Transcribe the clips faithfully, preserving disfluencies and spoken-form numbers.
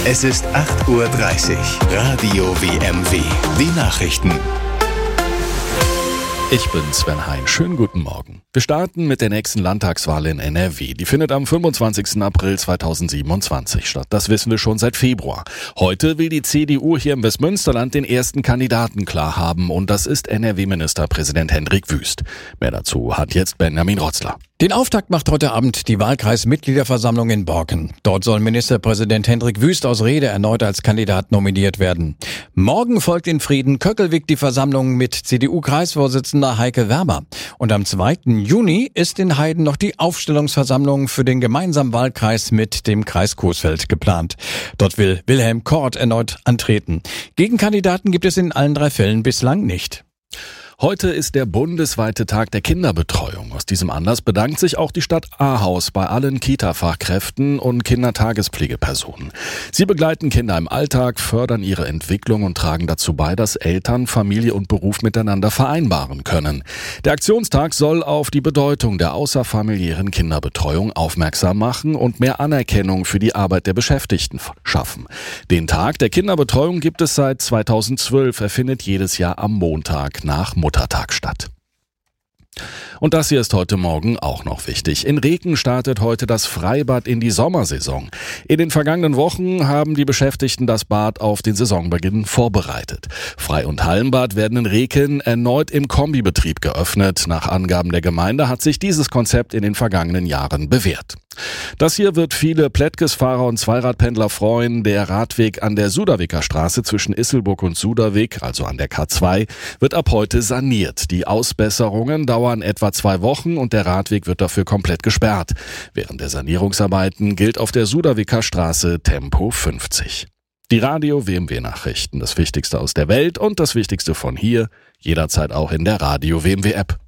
Es ist acht Uhr dreißig. Radio W M W. Die Nachrichten. Ich bin Sven Hein. Schönen guten Morgen. Wir starten mit der nächsten Landtagswahl in N R W. Die findet am fünfundzwanzigsten April zweitausendsiebenundzwanzig statt. Das wissen wir schon seit Februar. Heute will die C D U hier im Westmünsterland den ersten Kandidaten klar haben. Und das ist N R W-Ministerpräsident Hendrik Wüst. Mehr dazu hat jetzt Benjamin Rotzler. Den Auftakt macht heute Abend die Wahlkreismitgliederversammlung in Borken. Dort soll Ministerpräsident Hendrik Wüst aus Rhede erneut als Kandidat nominiert werden. Morgen folgt in Frieden-Köckelwig die Versammlung mit C D U-Kreisvorsitzender Heike Werber. Und am zweiten Juni ist in Heiden noch die Aufstellungsversammlung für den gemeinsamen Wahlkreis mit dem Kreis Coesfeld geplant. Dort will Wilhelm Kort erneut antreten. Gegenkandidaten gibt es in allen drei Fällen bislang nicht. Heute ist der bundesweite Tag der Kinderbetreuung. Aus diesem Anlass bedankt sich auch die Stadt Ahaus bei allen Kita-Fachkräften und Kindertagespflegepersonen. Sie begleiten Kinder im Alltag, fördern ihre Entwicklung und tragen dazu bei, dass Eltern Familie und Beruf miteinander vereinbaren können. Der Aktionstag soll auf die Bedeutung der außerfamiliären Kinderbetreuung aufmerksam machen und mehr Anerkennung für die Arbeit der Beschäftigten schaffen. Den Tag der Kinderbetreuung gibt es seit zweitausendzwölf. Er findet jedes Jahr am Montag nach Muttertag statt. Und das hier ist heute Morgen auch noch wichtig. In Reken startet heute das Freibad in die Sommersaison. In den vergangenen Wochen haben die Beschäftigten das Bad auf den Saisonbeginn vorbereitet. Frei- und Hallenbad werden in Reken erneut im Kombibetrieb geöffnet. Nach Angaben der Gemeinde hat sich dieses Konzept in den vergangenen Jahren bewährt. Das hier wird viele Plättges-Fahrer und Zweiradpendler freuen. Der Radweg an der Suderwicker Straße zwischen Isselburg und Suderwick, also an der K zwei, wird ab heute saniert. Die Ausbesserungen dauern etwa zwei Wochen und der Radweg wird dafür komplett gesperrt. Während der Sanierungsarbeiten gilt auf der Suderwicker Straße Tempo fünfzig. Die Radio W M W Nachrichten, das Wichtigste aus der Welt und das Wichtigste von hier, jederzeit auch in der Radio W M W App.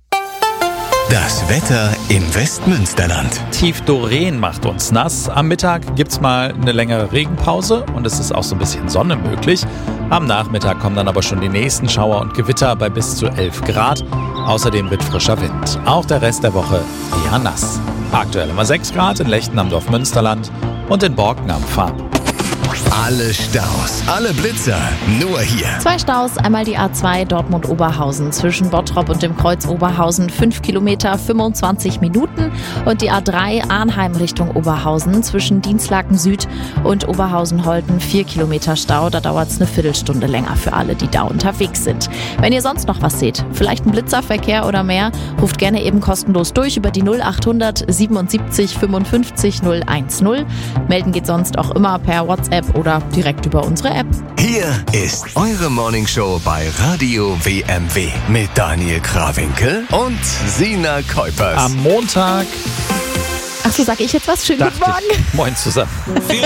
Das Wetter im Westmünsterland. Tief Doreen macht uns nass. Am Mittag gibt's mal eine längere Regenpause und es ist auch so ein bisschen Sonne möglich. Am Nachmittag kommen dann aber schon die nächsten Schauer und Gewitter bei bis zu elf Grad. Außerdem wird frischer Wind. Auch der Rest der Woche eher nass. Aktuell immer sechs Grad in Lechten am Dorf Münsterland und in Borken am Farm. Alle Staus, alle Blitzer, nur hier. Zwei Staus, einmal die A zwei Dortmund-Oberhausen zwischen Bottrop und dem Kreuz Oberhausen, fünf Kilometer, fünfundzwanzig Minuten. Und die A drei Arnheim Richtung Oberhausen zwischen Dienstlaken Süd und Oberhausen-Holten, vier Kilometer Stau. Da dauert es eine Viertelstunde länger für alle, die da unterwegs sind. Wenn ihr sonst noch was seht, vielleicht ein Blitzerverkehr oder mehr, ruft gerne eben kostenlos durch über die null achthundert siebenundsiebzig fünfundfünfzig null eins null. Melden geht sonst auch immer per WhatsApp oder direkt über unsere App. Hier ist eure Morningshow bei Radio W M W mit Daniel Krawinkel und Sina Kuipers. Am Montag Ach so, sag ich jetzt was? Schönen guten Morgen. Ich, moin zusammen.